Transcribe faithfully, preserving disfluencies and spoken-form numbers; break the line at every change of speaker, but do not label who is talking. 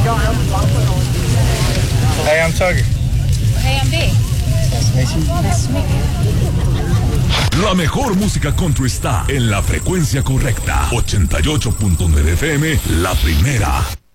Hey, I'm Tugger.
Hey, I'm B.
Nice to meet you.
Nice to meet you.
La mejor música country está en la frecuencia correcta. ochenta y ocho punto nueve F M, La Primera.